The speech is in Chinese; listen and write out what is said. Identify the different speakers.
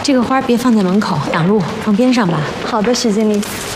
Speaker 1: 这个花别放在门口，挡路，放边上吧。
Speaker 2: 好的，史经理。